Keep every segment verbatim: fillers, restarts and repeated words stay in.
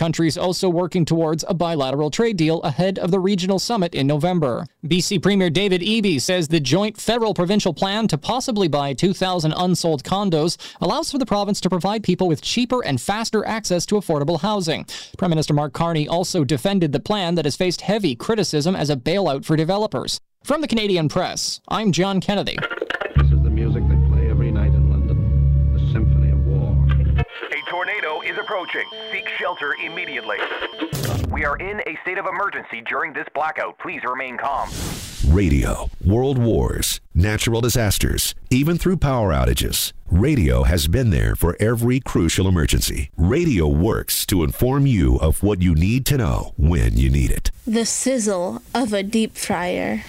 countries also working towards a bilateral trade deal ahead of the regional summit in November. B C Premier David Eby says the joint federal-provincial plan to possibly buy two thousand unsold condos allows for the province to provide people with cheaper and faster access to affordable housing. Prime Minister Mark Carney also defended the plan that has faced heavy criticism as a bailout for developers. From the Canadian Press, I'm John Kennedy. This is the music they play every night in London, the Symphony of War. A tornado is approaching. Seek shelter immediately. We are in a state of emergency during this blackout. Please remain calm. Radio, world wars, natural disasters, even through power outages. Radio has been there for every crucial emergency. Radio works to inform you of what you need to know when you need it. The sizzle of a deep fryer.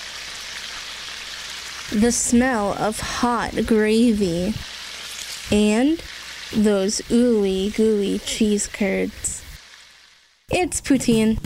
The smell of hot gravy. And those ooey gooey cheese curds. It's poutine.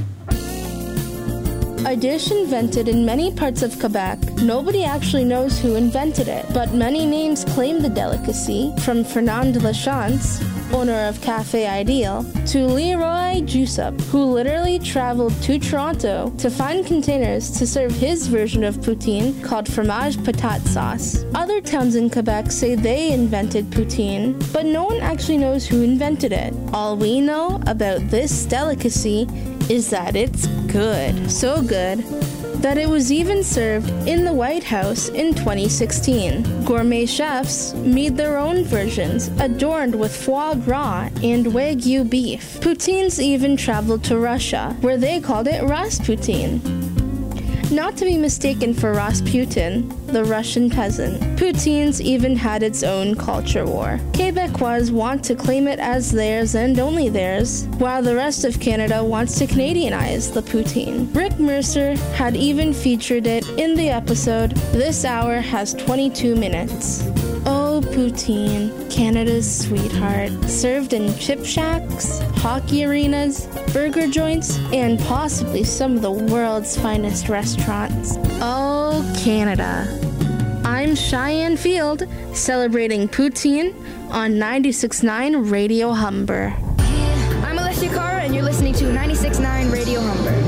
A dish invented in many parts of Quebec. Nobody actually knows who invented it, but many names claim the delicacy, from Fernand Lachance, owner of Café Ideal, to Leroy Jusup, who literally traveled to Toronto to find containers to serve his version of poutine called fromage patate sauce. Other towns in Quebec say they invented poutine, but no one actually knows who invented it. All we know about this delicacy is that it's good. So good that it was even served in the White House in twenty sixteen. Gourmet chefs made their own versions, adorned with foie gras and Wagyu beef. Poutines even traveled to Russia, where they called it Rasputin. Not to be mistaken for Rasputin, the Russian peasant. Poutines even had its own culture war. Quebecois want to claim it as theirs and only theirs, while the rest of Canada wants to Canadianize the poutine. Rick Mercer had even featured it in the episode This Hour Has twenty-two minutes. Oh, poutine, Canada's sweetheart, served in chip shacks, hockey arenas, burger joints, and possibly some of the world's finest restaurants. Oh, Canada. I'm Cheyenne Field, celebrating poutine on ninety-six point nine Radio Humber. I'm Alessia Cara, and you're listening to ninety-six point nine Radio Humber.